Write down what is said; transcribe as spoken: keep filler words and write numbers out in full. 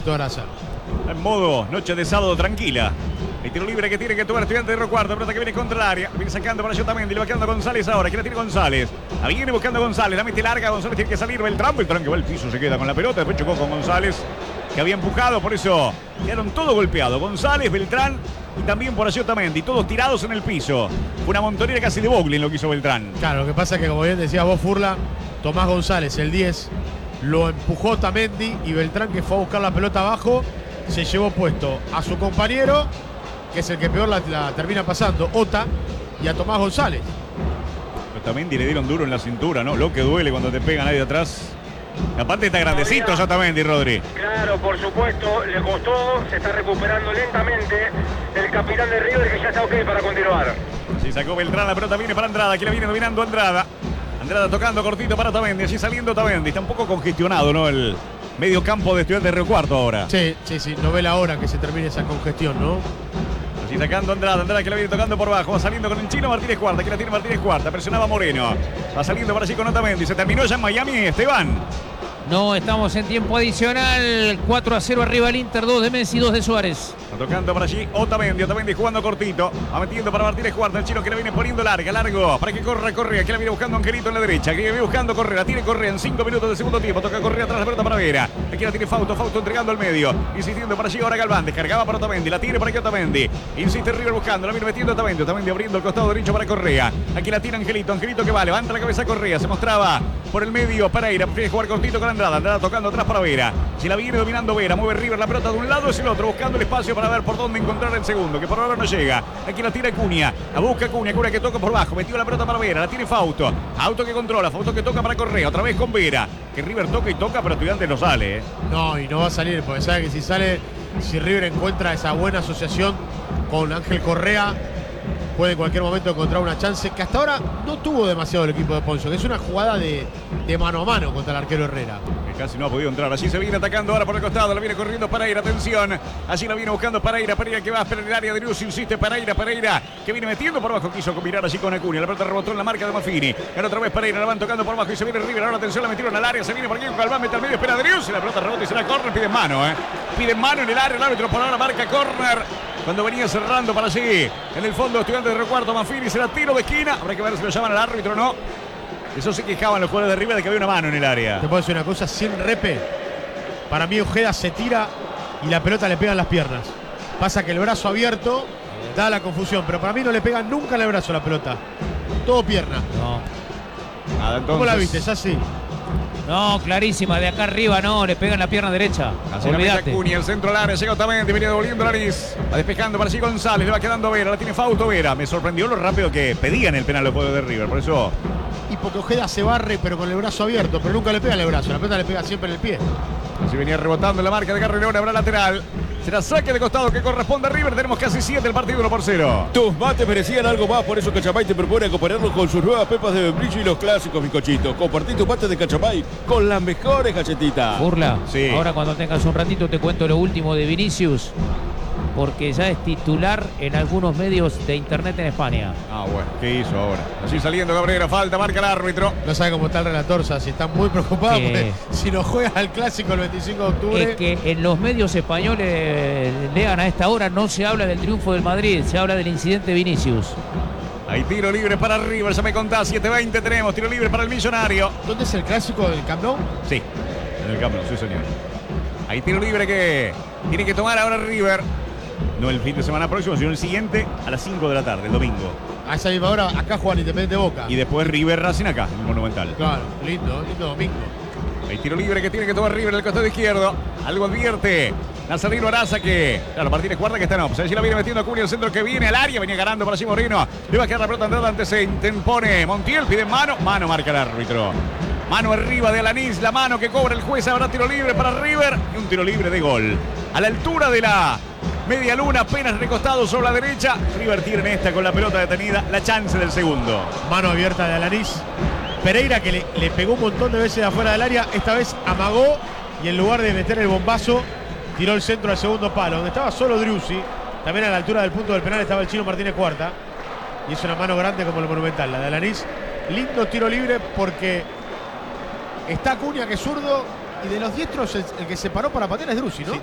Alberto Araza. En modo noche de sábado tranquila. El tiro libre que tiene que tomar Estudiante de Río Cuarto. Pelota que viene contra el área. Viene sacando para Otamendi. Le va quedando González ahora. ¿Quién la tiene González? La viene buscando González. La mete larga. González tiene que salir. Beltrán. Beltrán que va al piso. Se queda con la pelota. Después chocó con González, que había empujado. Por eso quedaron todos golpeados. González, Beltrán y también por allí Otamendi. Todos tirados en el piso. Una montonera casi de Boglin lo que hizo Beltrán. Claro, lo que pasa es que, como bien decías vos, Furla, Tomás González, el diez, lo empujó Otamendi y Beltrán, que fue a buscar la pelota abajo, se llevó puesto a su compañero, que es el que peor la, la termina pasando, Ota, y a Tomás González. Otamendi le dieron duro en la cintura, ¿no? Lo que duele cuando te pegan ahí de atrás. Aparte está grandecito ya Otamendi, Rodri. Claro, por supuesto, le costó, se está recuperando lentamente el capitán de River, que ya está ok para continuar. Si sacó Beltrán, la pelota viene para Andrada, que la viene dominando Andrada. Andrada tocando cortito para Otamendi, así saliendo Otamendi. Está un poco congestionado, ¿no? El medio campo de Estudiantes de Río Cuarto ahora. Sí, sí, sí, no ve la hora que se termine esa congestión, ¿no? Así sacando Andrada, Andrada que la viene tocando por bajo, va saliendo con el chino Martínez Cuarta, que la tiene Martínez Cuarta, presionaba Moreno. Va saliendo por allí con Otamendi, se terminó ya en Miami, Esteban. No, estamos en tiempo adicional. cuatro a cero arriba el Inter, dos de Messi, dos de Suárez. Va tocando por allí Otamendi, Otamendi jugando cortito. Va metiendo para Martínez Cuarta, el chino que la viene poniendo larga, largo. Para que corra Correa, que la viene buscando Angelito en la derecha. Que viene buscando Correa, tiene Correa en cinco minutos del segundo tiempo. Toca Correa atrás la pelota para Vera. Aquí la tiene Fausto, Fausto entregando al medio. Insistiendo para allí ahora Galván, descargaba para Otamendi. La tiene para aquí Otamendi. Insiste River buscando, la viene metiendo Otamendi. Otamendi abriendo el costado derecho para Correa. Aquí la tiene Angelito, Angelito que va, levanta la cabeza Correa. Se mostraba por el medio Pereira. Prefiere jugar cortito con Andrada. Andrada tocando atrás para Vera. Si la viene dominando Vera, mueve River la pelota de un lado hacia el otro, buscando el espacio para ver por dónde encontrar el segundo, que por ahora no llega. Aquí la tira Cunha, la busca Cunha, Cunha que toca por bajo, metió la pelota para Vera, la tiene Fausto, Auto que controla, Fausto que toca para Correa, otra vez con Vera, que River toca y toca, pero Estudiantes no sale, ¿eh? No, y no va a salir, porque sabe que si sale, si River encuentra esa buena asociación con Ángel Correa, puede en cualquier momento encontrar una chance que hasta ahora no tuvo demasiado el equipo de Ponzo, que es una jugada de, de mano a mano contra el arquero Herrera. Que casi no ha podido entrar. Allí se viene atacando ahora por el costado, la viene corriendo Pereira, atención. Allí la viene buscando Pereira, Pereira que va a esperar el área de Luz, insiste Pereira, Pereira que viene metiendo por abajo, quiso combinar allí con Acuña. La pelota rebotó en la marca de Maffini. Ahora otra vez Pereira, la van tocando por abajo y se viene River. Ahora atención, la metieron al área, se viene por aquí, Galván mete al medio, espera Drius y la pelota rebota y será córner, pide mano, ¿eh? Pide mano en el área, el árbitro por ahora marca córner. Cuando venía cerrando para allí, en el fondo Estudiantes de Río Cuarto, Maffini será tiro de esquina. Habrá que ver si lo llaman al árbitro o no. Eso se quejaban los jugadores de River de que había una mano en el área. Te puedo decir una cosa, sin repe, para mí Ojeda se tira y la pelota le pega en las piernas. Pasa que el brazo abierto da la confusión, pero para mí no le pega nunca en el brazo la pelota. Todo pierna. No. Nada, entonces, ¿Cómo la viste? ¿Es así? No, clarísima, de acá arriba no, le pega en la pierna derecha. Así la mete Acuña, el centro al área, llega Otamendi, venía devolviendo la nariz. Va despejando para allí González, le va quedando Vera, la tiene Fausto Vera. Me sorprendió lo rápido que pedían el penal los jugadores de River, por eso. Y porque Ojeda se barre, pero con el brazo abierto, pero nunca le pega en el brazo, la pelota le pega siempre en el pie. Así venía rebotando en la marca de Carrerón, habrá lateral. Será saque de costado que corresponde a River. Tenemos casi siete el partido, uno por cero. Tus mates merecían algo más, por eso Cachamay te propone acompañarlos con sus nuevas pepas de membrillo y los clásicos bizcochitos. Compartí tus mates de Cachamay con las mejores galletitas. Burla, Sí. ahora cuando tengas un ratito te cuento lo último de Vinicius, porque ya es titular en algunos medios de internet en España. Ah, bueno, ¿qué hizo ahora? Así saliendo Cabrera, falta, marca el árbitro. No sabe cómo está el relator, o sea, si está muy preocupado, Sí. porque si no juega al clásico el veinticinco de octubre. Es que en los medios españoles, lean a esta hora, no se habla del triunfo del Madrid, se habla del incidente Vinicius. Hay tiro libre para River, ya me contás, siete veinte tenemos, tiro libre para el Millonario. ¿Dónde es el clásico del Camp Nou? Sí, en el campo, sí señor. Hay tiro libre que tiene que tomar ahora River. No el fin de semana próximo, sino el siguiente a las cinco de la tarde, el domingo. A esa misma hora, acá juegan Independiente Boca. Y después River Racing acá, en el Monumental. Claro, lindo, lindo domingo. Hay tiro libre que tiene que tomar River en el costado izquierdo. Algo advierte Nazarino Araza que, claro, Martínez Cuarta que está no. Pues allí la viene metiendo a Cunha, el centro que viene al área. Venía ganando para allí Moreno. Le va a quedar la pelota Andrada, antes se intempone. Montiel pide mano. Mano marca el árbitro. Mano arriba de Alanís. La mano que cobra el juez. Habrá tiro libre para River. Y un tiro libre de gol. A la altura de la media luna, apenas recostado sobre la derecha. River tiene en esta con la pelota detenida la chance del segundo. Mano abierta de Alanís. Pereira que le, le pegó un montón de veces de afuera del área. Esta vez amagó y en lugar de meter el bombazo, tiró el centro al segundo palo, donde estaba solo Driussi. También a la altura del punto del penal estaba el chino Martínez Cuarta. Y es una mano grande como el Monumental, la de Alanís. Lindo tiro libre porque está Cunha, que es zurdo, y de los diestros el, el que se paró para patear es Driussi, ¿no? Sí.